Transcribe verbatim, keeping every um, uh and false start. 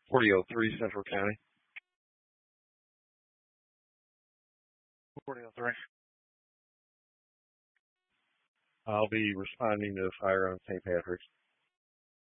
forty oh three Central County. forty oh three. I'll be responding to a fire on Saint Patrick's.